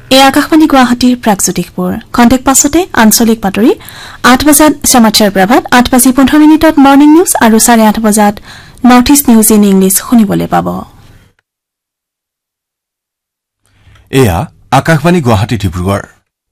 এই আকাশবাণী গুৱাহাটীৰ প্ৰাগজ্যোতিষপুৰ খন্তেক পাছতে আঞ্চলিক বাতৰি 8 বজাত সমাচাৰ প্ৰভাত 8:15 মৰ্নিং নিউজ আৰু 8:30 বজাত north east news in English শুনিবলৈ পাব। এয়া আকাশবাণী গুৱাহাটী ডিব্ৰুগড়।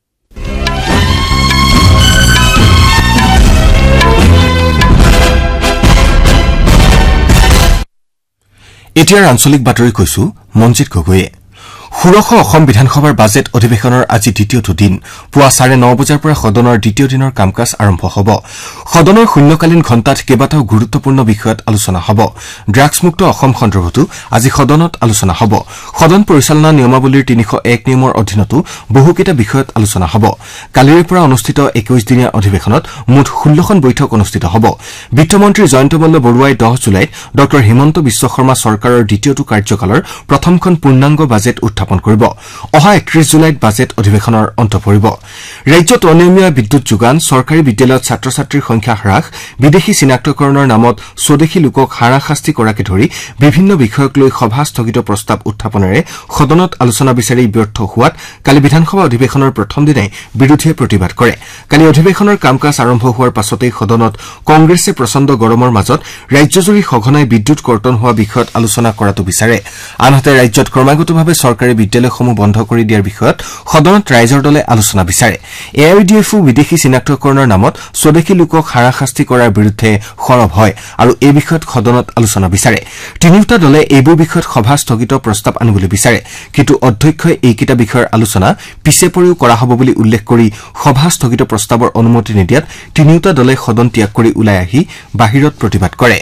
এতিয়াৰ আঞ্চলিক বাতৰি কৈছো মঞ্জিত গগৈয়ে। ষোড়শ অসম বিধানসভাৰ বাজেট অধিৱেশনৰ আজি দ্বিতীয়টো দিন পুৱা 9:30 বজাৰ পৰা সদনৰ দ্বিতীয় দিনৰ কাম কাজ আৰম্ভ হ'ব। সদনৰ শূন্যকালীন ঘণ্টাত কেইবাটাও গুৰুত্বপূৰ্ণ বিষয়ত আলোচনা হ'ব। ড্ৰাগছমুক্ত অসম সন্দৰ্ভতো আজি সদনত আলোচনা হ'ব। সদন পৰিচালনা নিয়মাৱলীৰ 301 নিয়মৰ অধীনতো বহুকেইটা বিষয়ত আলোচনা হ'ব। কালিৰে পৰা অনুষ্ঠিত 21 দিনীয়া অধিৱেশনত মুঠ 16খন বৈঠক অনুষ্ঠিত হ'ব। বিত্তমন্ত্ৰী জয়ন্ত মল্ল বৰুৱাই 10 জুলাইত ড হিমন্ত বিশ্ব শৰ্মা চৰকাৰৰ দ্বিতীয়টো কাৰ্যকালৰ প্ৰথমখন পূৰ্ণাংগ বাজেট উত্থাপন কৰিব। অহা 31 জুলাইত বাজেট অধিৱেশনৰ অন্ত পৰিব। ৰাজ্যত অনিয়মীয়া বিদ্যুৎ যোগান, চৰকাৰী বিদ্যালয়ত ছাত্ৰ ছাত্ৰীৰ সংখ্যা হ্ৰাস, বিদেশী চিনাক্তকৰণৰ নামত স্বদেশী লোকক হাৰাশাস্তি কৰাকে ধৰি বিভিন্ন বিষয়ক লৈ সভা স্থগিত প্ৰস্তাৱ উত্থাপনেৰে সদনত আলোচনা বিচাৰি ব্যৰ্থ হোৱাত কালি বিধানসভা অধিৱেশনৰ প্ৰথম দিনাই বিৰোধীয়ে প্ৰতিবাদ কৰে। কালি অধিৱেশনৰ কাম কাজ আৰম্ভ হোৱাৰ পাছতেই সদনত কংগ্ৰেছে প্ৰচণ্ড গৰমৰ মাজত ৰাজ্যজুৰি সঘনাই বিদ্যুৎ কৰ্তন হোৱা বিষয়ত আলোচনা কৰাটো বিচাৰে। আনহাতে ৰাজ্যত ক্ৰমাগতভাৱে চৰকাৰী বিদ্যালয়সমূহ বন্ধ কৰি দিয়াৰ বিষয়ত সদনত ৰাইজৰ দলে আলোচনা বিচাৰে। AIUDFও বিদেশী চিনাক্তকৰণৰ নামত স্বদেশী লোকক হাৰাশাস্তি কৰাৰ বিৰুদ্ধে সৰব হয় আৰু এই বিষয়ত সদনত আলোচনা বিচাৰে। তিনিওটা দলে এইবোৰ বিষয়ত সভা স্থগিত প্ৰস্তাৱ আনিবলৈ বিচাৰে, কিন্তু অধ্যক্ষই এইকেইটা বিষয়ৰ আলোচনা পিছে পৰিও কৰা হ'ব বুলি উল্লেখ কৰি সভা স্থগিত প্ৰস্তাৱৰ অনুমতি নিদিয়াত তিনিওটা দলে সদন ত্যাগ কৰি ওলাই আহি বাহিৰত প্ৰতিবাদ কৰে।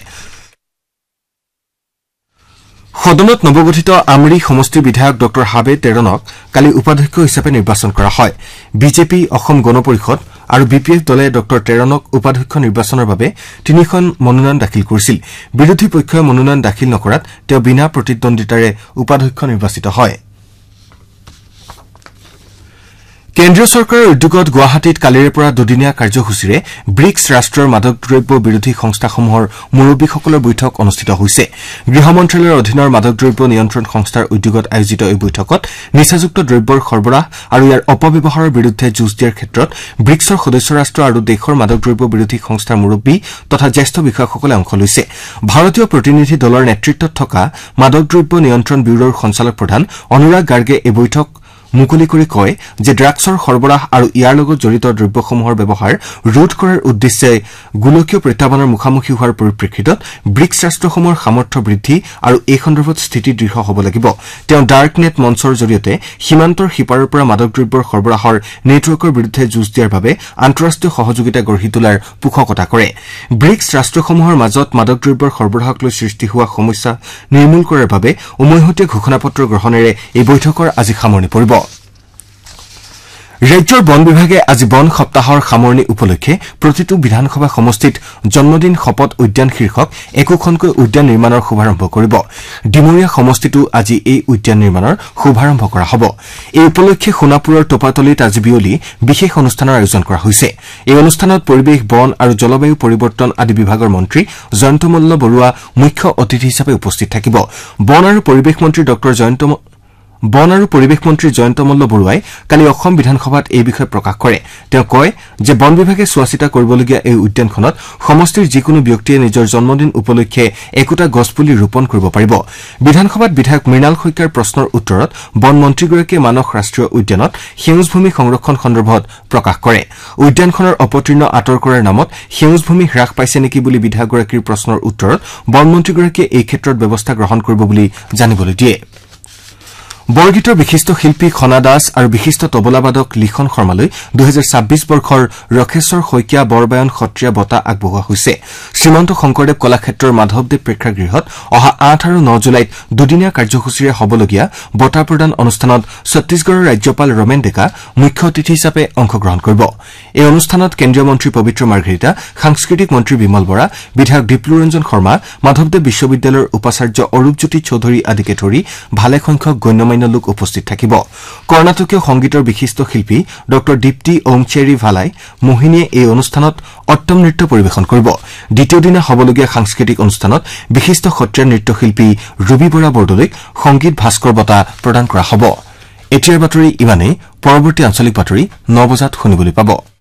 সদনত নৱগঠিত আমৰি সমষ্টিৰ বিধায়ক ড হাবে তেৰণক কালি উপাধ্যক্ষ হিচাপে নিৰ্বাচন কৰা হয়। বিজেপি, অসম গণ পৰিষদ আৰু BPF দলে ড তেৰণক উপাধ্যক্ষ নিৰ্বাচনৰ বাবে 3খন মনোনয়ন দাখিল কৰিছিল। বিৰোধী পক্ষই মনোনয়ন দাখিল নকৰাত তেওঁ বিনা প্ৰতিদ্বন্দ্বিতাৰে উপাধ্যক্ষ নিৰ্বাচিত হয়। কেন্দ্ৰীয় চৰকাৰৰ উদ্যোগত গুৱাহাটীত কালিৰে পৰা দুদিনীয়া কাৰ্যসূচীৰে ব্ৰিক্স ৰাষ্ট্ৰৰ মাদক দ্ৰব্য বিৰোধী সংস্থাসমূহৰ মুৰব্বীসকলৰ বৈঠক অনুষ্ঠিত হৈছে। গৃহ মন্ত্ৰালয়ৰ অধীনৰ মাদক দ্ৰব্য নিয়ন্ত্ৰণ সংস্থাৰ উদ্যোগত আয়োজিত এই বৈঠকত নিচাযুক্ত দ্ৰব্যৰ সৰবৰাহ আৰু ইয়াৰ অপব্যৱহাৰৰ বিৰুদ্ধে যুঁজ দিয়াৰ ক্ষেত্ৰত ব্ৰিক্সৰ সদস্য ৰাষ্ট্ৰ আৰু দেশৰ মাদক দ্ৰব্য বিৰোধী সংস্থাৰ মুৰব্বী তথা জ্যেষ্ঠ বিষয়াসকলে অংশ লৈছে। ভাৰতীয় প্ৰতিনিধি দলৰ নেতৃত্বত থকা মাদক দ্ৰব্য নিয়ন্ত্ৰণ ব্যুৰোৰ সঞ্চালক প্ৰধান অনুৰাগ গাৰ্গে এই বৈঠক মুকলি কৰি কয় যে ড্ৰাগছৰ সৰবৰাহ আৰু ইয়াৰ লগত জড়িত দ্ৰব্যসমূহৰ ব্যৱহাৰ ৰোধ কৰাৰ উদ্দেশ্যে গোলকীয় প্ৰত্যাহ্বানৰ মুখামুখি হোৱাৰ পৰিপ্ৰেক্ষিতত ব্ৰিক্স ৰাষ্ট্ৰসমূহৰ সামৰ্থ্য বৃদ্ধি আৰু এই সন্দৰ্ভত স্থিতি দৃঢ় হ'ব লাগিব। তেওঁ ডাৰ্ক নেট মঞ্চৰ জৰিয়তে সীমান্তৰ সিপাৰৰ পৰা মাদক দ্ৰব্যৰ সৰবৰাহৰ নেটৱৰ্কৰ বিৰুদ্ধে যুঁজ দিয়াৰ বাবে আন্তঃৰাষ্ট্ৰীয় সহযোগিতা গঢ়ি তোলাৰ পোষকতা কৰে। ব্ৰিক্স ৰাষ্ট্ৰসমূহৰ মাজত মাদক দ্ৰব্যৰ সৰবৰাহক লৈ সৃষ্টি হোৱা সমস্যা নিৰ্মূল কৰাৰ বাবে উমৈহতীয়া ঘোষণাপত্ৰ গ্ৰহণেৰে এই বৈঠকৰ আজি সামৰণি পৰিব। ৰাজ্যৰ বন বিভাগে আজি বন সপ্তাহৰ সামৰণি উপলক্ষে প্ৰতিটো বিধানসভা সমষ্টিত জন্মদিন শপত উদ্যান শীৰ্ষক একোখনকৈ উদ্যান নিৰ্মাণৰ শুভাৰম্ভ কৰিব। ডিমৰীয়া সমষ্টিতো আজি এই উদ্যান নিৰ্মাণৰ শুভাৰম্ভ কৰা হ'ব। এই উপলক্ষে সোণাপুৰৰ টোপাতলিত আজি বিয়লি বিশেষ অনুষ্ঠানৰ আয়োজন কৰা হৈছে। এই অনুষ্ঠানত পৰিৱেশ, বন আৰু জলবায়ু পৰিৱৰ্তন আদি বিভাগৰ মন্ত্ৰী জয়ন্ত মল্ল বৰুৱা মুখ্য অতিথি হিচাপে উপস্থিত থাকিব। বন আৰু পৰিৱেশ মন্ত্ৰী জয়ন্ত মল্ল বৰুৱাই কালি অসম বিধানসভাত এই বিষয়ে প্ৰকাশ কৰে। তেওঁ কয় যে বন বিভাগে চোৱাচিতা কৰিবলগীয়া এই উদ্যানখনত সমষ্টিৰ যিকোনো ব্যক্তিয়ে নিজৰ জন্মদিন উপলক্ষে একোটা গছপুলি ৰোপণ কৰিব পাৰিব। বিধানসভাত বিধায়ক মৃণাল শইকীয়াৰ প্ৰশ্নৰ উত্তৰত বন মন্ত্ৰীগৰাকীয়ে মানস ৰাষ্ট্ৰীয় উদ্যানত সেউজ ভূমি সংৰক্ষণ সন্দৰ্ভত প্ৰকাশ কৰে। উদ্যানখনৰ অপতৃণ আঁতৰ কৰাৰ নামত সেউজ ভূমি হ্ৰাস পাইছে নেকি বুলি বিধায়কগৰাকীৰ প্ৰশ্নৰ উত্তৰত বন মন্ত্ৰীগৰাকীয়ে এই ক্ষেত্ৰত ব্যৱস্থা গ্ৰহণ কৰিব বুলি জানিবলৈ দিয়ে। বৰগীতৰ বিশিষ্ট শিল্পী খনা দাস আৰু বিশিষ্ট তবলাবাদক লিখন শৰ্মালৈ 2026 বৰ্ষৰ ৰখেশ্বৰ শইকীয়া বৰবায়ন সত্ৰীয়া বঁটা আগবঢ়োৱা হৈছে। শ্ৰীমন্ত শংকৰদেৱ কলাক্ষেত্ৰৰ মাধৱদেৱ প্ৰেক্ষাগৃহত অহা 8 আৰু 9 জুলাইত দুদিনীয়া কাৰ্যসূচীৰে হ'বলগীয়া বঁটা প্ৰদান অনুষ্ঠানত ছত্তীশগড়ৰ ৰাজ্যপাল ৰমেন ডেকা মুখ্য অতিথি হিচাপে অংশগ্ৰহণ কৰিব। এই অনুষ্ঠানত কেন্দ্ৰীয় মন্ত্ৰী পবিত্ৰ মাৰ্ঘেৰিটা, সাংস্কৃতিক মন্ত্ৰী বিমল বৰা, বিধায়ক দীপলুৰঞ্জন শৰ্মা, মাধৱদেৱ বিশ্ববিদ্যালয়ৰ উপাচাৰ্য অৰূপজ্যোতি চৌধুৰী আদিকে ধৰি ভালেসংখ্যক গণ্যমান্য লোক উপস্থিত থাকিব। কৰ্ণাটকীয় সংগীতৰ বিশিষ্ট শিল্পী ড দীপ্তি ওমচেৰী ভালাই মোহিনীয়ে এই অনুষ্ঠানত অট্টম নৃত্য পৰিৱেশন কৰিব। দ্বিতীয় দিনা হ'বলগীয়া সাংস্কৃতিক অনুষ্ঠানত বিশিষ্ট সত্ৰীয়া নৃত্যশিল্পী ৰুবি বৰা বৰদলৈক সংগীত ভাস্কৰ বঁটা প্ৰদান কৰা হ'ব। এতিয়াৰ বাতৰি ইমানেই পৰৱৰ্তী আঞ্চলিক বাতৰি 9 বজাত শুনিবলৈ পাব